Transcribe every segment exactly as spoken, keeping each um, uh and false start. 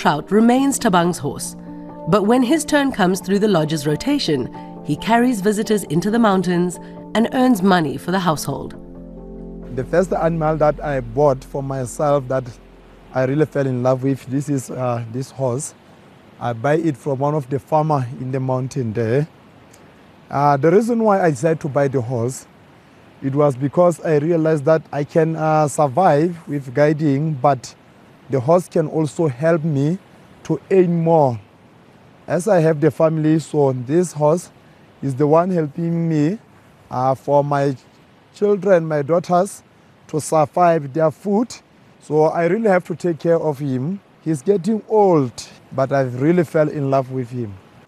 Trout remains Thabang's horse, but when his turn comes through the lodge's rotation, he carries visitors into the mountains and earns money for the household. The first animal that I bought for myself that I really fell in love with, this is uh, this horse. I buy it from one of the farmer in the mountain there. Uh, the reason why I decided to buy the horse, it was because I realized that I can uh, survive with guiding, but the horse can also help me to earn more. As I have the family, so this horse is the one helping me uh, for my children, my daughters, to survive their food. So I really have to take care of him. He's getting old, but I really fell in love with him.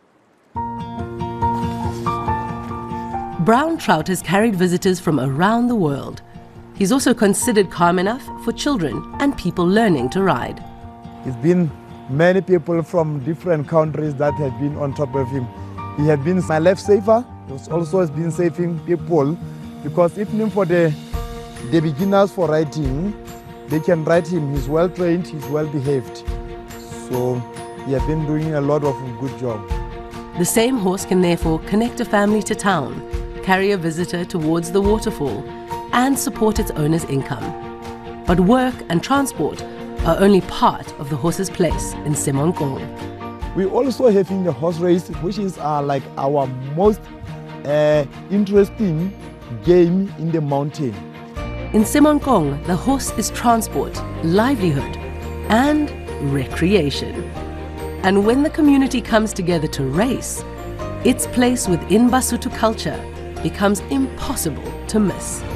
Brown Trout has carried visitors from around the world. He's also considered calm enough for children and people learning to ride. It's been many people from different countries that have been on top of him. He has been my lifesaver. He also has been saving people, because even for the, the beginners for riding, they can ride him. He's well trained, he's well behaved. So he has been doing a lot of good job. The same horse can therefore connect a family to town, carry a visitor towards the waterfall, and support its owner's income. But work and transport are only part of the horse's place in Simonkong. We also have in the horse race, which is uh, like our most uh, interesting game in the mountain. In Simonkong, the horse is transport, livelihood, and recreation. And when the community comes together to race, its place within Basotho culture becomes impossible to miss.